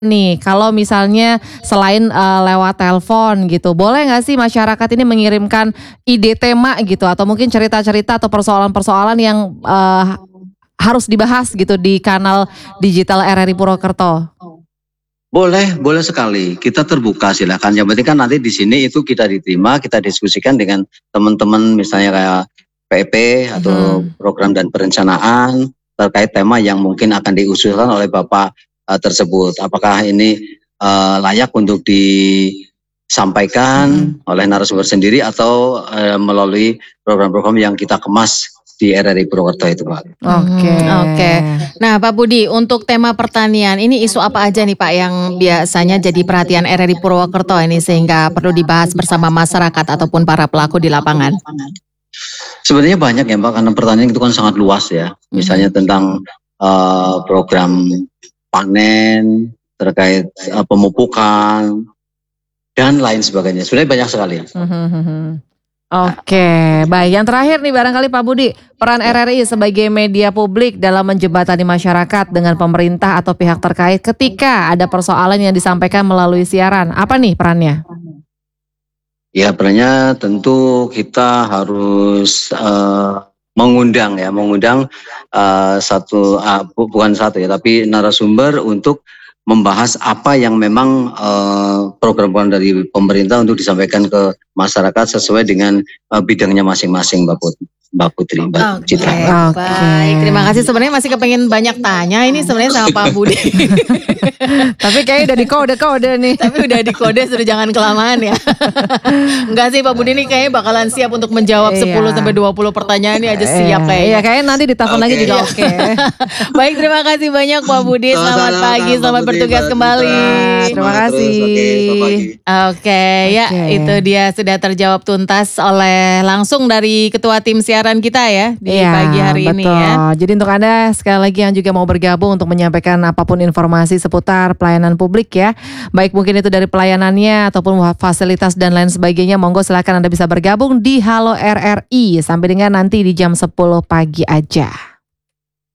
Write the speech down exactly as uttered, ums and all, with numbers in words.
Nih, kalau misalnya selain, eee, lewat telepon gitu, boleh nggak sih masyarakat ini mengirimkan ide tema gitu atau mungkin cerita-cerita atau persoalan-persoalan yang, eee, harus dibahas gitu di kanal digital R R I Purwokerto? Boleh, boleh sekali. Kita terbuka silakan. Yang penting kan nanti di sini itu kita diterima, kita diskusikan dengan teman-teman misalnya kayak P E P atau Mhm. program dan perencanaan terkait tema yang mungkin akan diusulkan oleh Bapak, eee, tersebut. Apakah ini, eee, layak untuk disampaikan Mhm. oleh narasumber sendiri atau, eee, melalui program-program yang kita kemas di R R I Purwokerto itu, Pak. Oke. Mmm, oke. Nah, Pak Budi, untuk tema pertanian, ini isu apa aja nih Pak yang biasanya jadi perhatian R R I Purwokerto ini sehingga perlu dibahas bersama masyarakat ataupun para pelaku di lapangan? Sebenarnya banyak ya Mbak, karena pertanian itu kan sangat luas ya. Misalnya Mhm. tentang, eee, program panen, terkait, eee, pemupukan, dan lain sebagainya. Sebenarnya banyak sekali. Mhm mhm. Oke, baik. Yang terakhir nih barangkali Pak Budi, peran R R I sebagai media publik dalam menjembatani masyarakat dengan pemerintah atau pihak terkait ketika ada persoalan yang disampaikan melalui siaran. Apa nih perannya? Ya perannya tentu kita harus, eee, mengundang ya, mengundang, eee, satu, eee, bu bukan satu ya, tapi narasumber untuk membahas apa yang memang, eee, program-program dari pemerintah untuk disampaikan ke masyarakat sesuai dengan, eee, bidangnya masing-masing Mbak Put Mbak Putri, Mbak Oke, Citra. baik. Terima kasih. Sebenarnya masih kepengen banyak tanya ini sebenarnya sama Pak Budi. Tapi kayaknya udah dikode-kode nih. Tapi udah dikode, suruh jangan kelamaan ya. Enggak sih Pak Budi nih kayaknya bakalan siap untuk menjawab Iya. sepuluh sampai dua puluh pertanyaan ini aja siap Iya, kayaknya. iya kayaknya nanti ditelepon lagi Oke. juga oke. Baik, terima kasih banyak Pak Budi. Selamat Sama-sama, pagi, Mbak selamat Putri, bertugas Mbak kembali. Citra. Terima Semangat terus. Oke, kasih. selamat pagi. Oke, ya Oke. itu dia sudah terjawab tuntas oleh langsung dari ketua tim siaran kita ya di Iya, pagi hari betul. ini ya. Jadi untuk Anda sekali lagi yang juga mau bergabung untuk menyampaikan apapun informasi seputar pelayanan publik ya, baik mungkin itu dari pelayanannya ataupun fasilitas dan lain sebagainya, monggo silakan Anda bisa bergabung di Halo R R I sampai dengan nanti di jam sepuluh pagi aja.